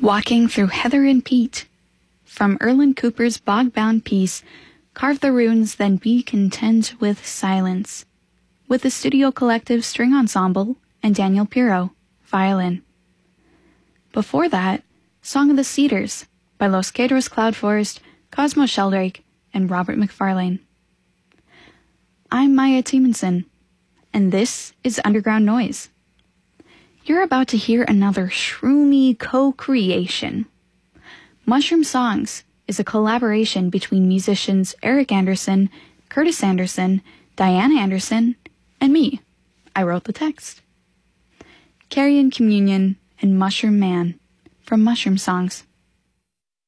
Walking through heather and peat. From Erland Cooper's bog-bound piece, Carve the runes, then be content with silence. With the Studio Collective String Ensemble and Daniel Pirro, violin. Before that, Song of the Cedars by Los Cedros Cloud Forest, Cosmo Sheldrake, and Robert McFarlane. I'm Maya Timonson, and this is Underground Noise. You're about to hear another shroomy co-creation. Mushroom Songs is a collaboration between musicians Eric Anderson, Curtis Anderson, Diana Anderson, and me. I wrote the text. Carrion Communion and Mushroom Man from Mushroom Songs.